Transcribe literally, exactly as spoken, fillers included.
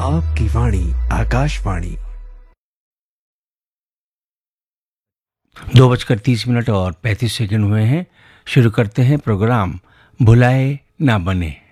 आपकी वाणी आकाशवाणी। दो बजकर तीस मिनट और पैंतीस सेकंड हुए हैं। शुरू करते हैं प्रोग्राम भुलाए ना बने।